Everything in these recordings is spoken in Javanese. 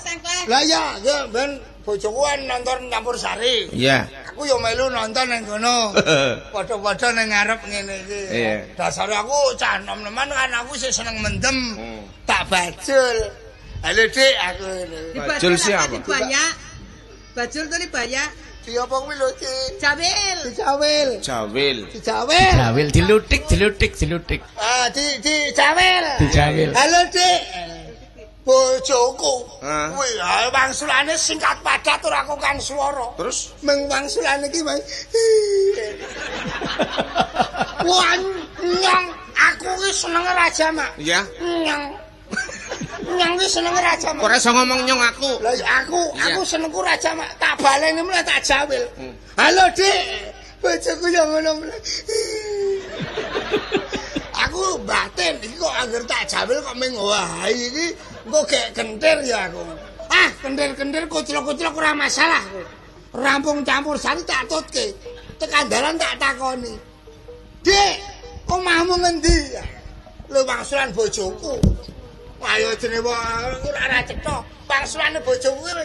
Lah ya, ben bojoku nonton Campur Sari. Iya. Aku yo melu nonton nang kono. Padha-padha nang ngarep ngene iki. Dasare aku cah nom-noman kan aku sih seneng mendem. Tak bajul. Halo Dik, aku ngene. Bajul siapa? Banyak. Bajul tuh banyak. Dia apa kuwi lho, Cik? Jawil. Jawil. Jawil. Jawil. Jawil dilutik. Ah, di Jawil. Dijawil. Halo, Dik. Bojoku. Kuwi wangsulane singkat padat ora kok kang swara. Terus meng wangsulane iki wae. Wah, nyong aku ki seneng Raja Mak. Iya. Nyong ki seneng Raja Mak. Kok iso ngomong nyong aku? Lah aku senengku Raja Mak. Tak baleni mulai tak jawil. Halo, Dik. Bojoku yo ngono. Aku batin iki kok angger tak jawil kok ming wah iki engko gek kentir ya aku. Ah, kentir-kentir kucluk-kucluk ora masalah. Rampung Campur Sari tak tutke. Tekan dalan tak takoni. Dik, omahmu ngendi? Lho wangsulan bojoku. Ayo jenenge ora cetha. Wangsulane bojoku kuwi.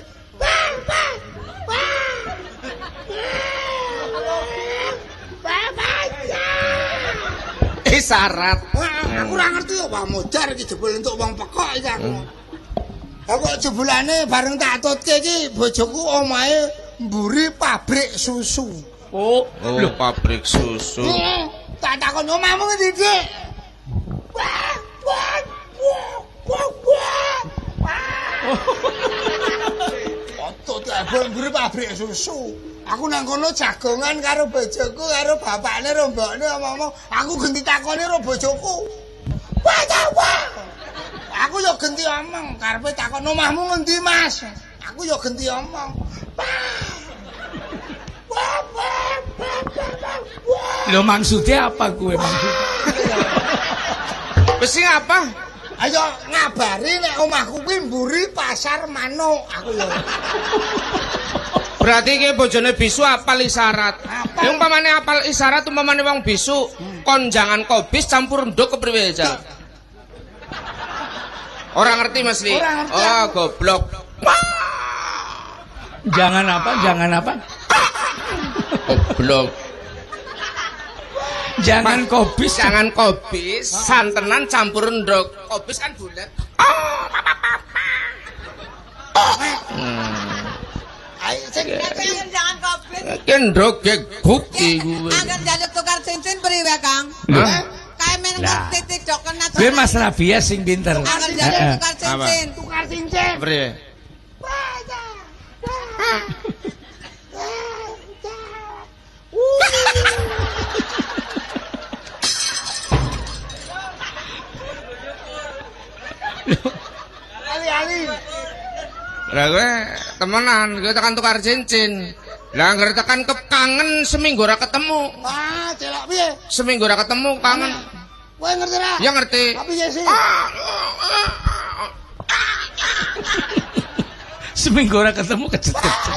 Syarat. Aku ora ngerti kok wah modar iki jebul entuk wong pekok iki aku. Aku jebulane bareng tak tutke iki bojoku omahe mburi pabrik susu. Oh, lho pabrik susu. Tak takon omahmu ngendi, Dik? Otot mburi pabrik susu. Aku nang kono jagongan karo bojoku karo bapakne rombokne omong-omong aku genti takoni karo bojoku. Wah. Aku yo genti omong karepe takon omahmu ngendi, Mas? Aku yo genti omong. Lho maksudnya apa gue maksud? Wis apa? Ayo ngabari nek omahku kuwi mburi pasar manuk aku lho. Berarti ki bojone bisu apal isyarat. Nek umpamane apal isyarat umpamane wong bisu kon jangan kobis campur nduk kepriwe aja. Ora ngerti Mas Li. Oh, goblok. Jangan apa? Goblok. Jangan kobis, santenan campur nduk. Kobis kan bulat. Ayo sing jangan kobis. Kendrok bukti kuwi. Angger njaluk tukar cincin priwe, Kang? Kae men titik dok kena. Gue Mas Rabia sing pinter. Angger njaluk tukar cincin. Priwe? Ali. Lah gue temenan, gue tekan tukar cincin. Lah anggere tekan kangen seminggu ora ketemu. Ah, celak piye? Seminggu ora ketemu kangen. Kowe ngerti ra? Ya ngerti. Tapi ya sih. Seminggu ora ketemu kejet-kejet.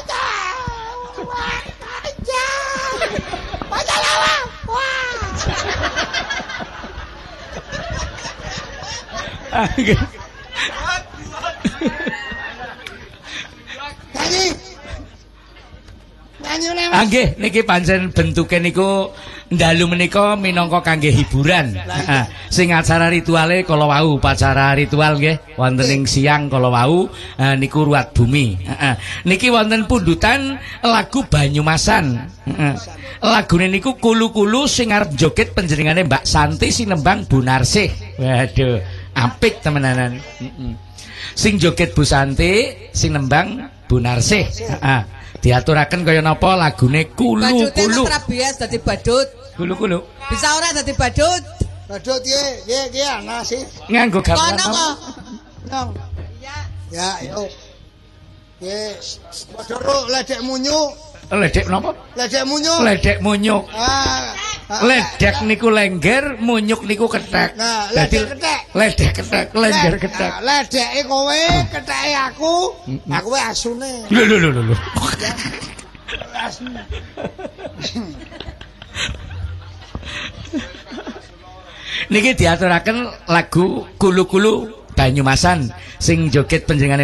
Nggih, niki pancen bentuke niku ndalu menika minangka kangge hiburan. Sing acara rituale kala wau, upacara ritual nggih wonten ing siang kala wau niku ruat bumi. Niki wonten pundutan lagu Banyumasan. Lagune niku kulu-kulu sing arep joget panjenengane Mbak Santi sinembang Bu Narsih. Waduh, apik temenanan. Sing joget Bu Santi, sing nembang Bu Narsih. Diaturaken kaya napa lagune kulu-kulu. Badute Mas Rabias dadi badut. Kulu-kulu. Bisa ora dadi badut? Badut ye ana sih. Nganggo gamelan. Kono kok. Nong. Iya. Ya, yo. Ye, padha ro ledek munyuk. Ledek napa? Ledek munyuk. Ledek munyuk. Ledek niku lengger, munyuk niku kethek. Nah, ledek kethek. Ledek kethek, lengger kethek. Ledeke kowe, ketheke aku. Aku wae asune. Lho. Niki diaturaken lagu kulu-kulu Banyumasan sing joget panjenengane